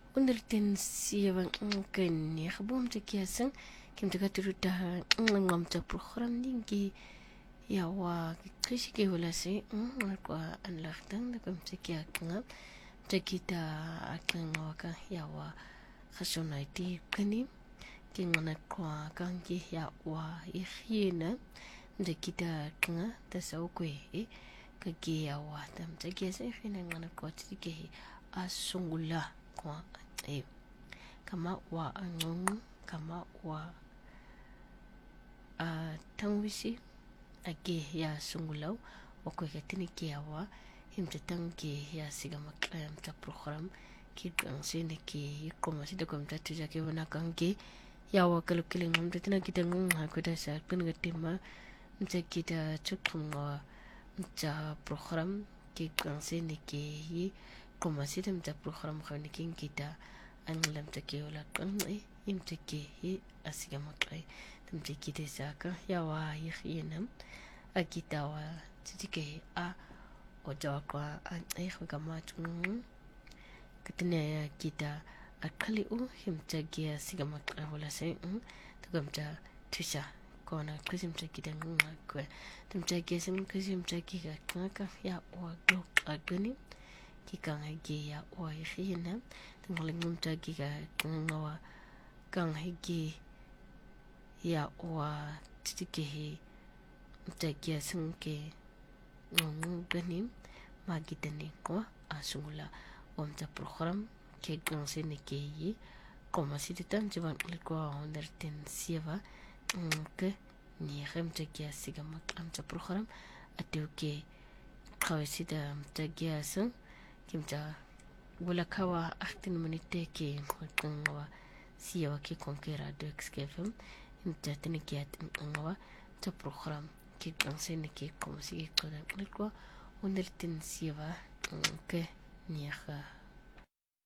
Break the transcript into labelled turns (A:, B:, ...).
A: 107 كن يخبوم تكياسن كم تكاتروتا ngam ta program dingi yawa kishi ke wala se kwa anlakhtan da kam tkiya kanga takita akanga waka yawa khashonaiti kani kingana kwa kangi yawa ikhina ndakita kanga tasawkwe kage yawa tam tkiya se fina ngana kwa tike asungula kwa kama wa angung kama wa tangwisi age ya sungulau wakwe katini kiawa himtatangi ya sigama klayam ta program ki kansene ki koma sida komta tuja ke wana kangi ya wakalu kiling mtatina kita ngunga kuda sa kun gatima mta kita chukunga mta program ki kansene ki koma sida mta program khani kin kita anglam take wala kan imtake asigama klay tamtake de saka yawa yinam akitawa tike ojawa kwa kama katene kita akali himtake asigama klay wala se tugamta tisha kona kuzim take de ngwa kwa tamtake sim kuzim take ka ya wa glo agani kikanga ge ya wa yinam ngulingum tagi ga ngawa kang higi ya wa tike tagi asunke ganim magitani ko asungula omta program ke gansene ke yi koma sitan jiban ko onderten sieva ke ni khem tagi asiga amta program atuke kawsida tagi asun kimta wala kawa aktin maniteke ngwa siya ki konkera do xkefem imta tinikiat ngwa ta program ki kansene ki komsi ko da kwa ondertin siya ke niya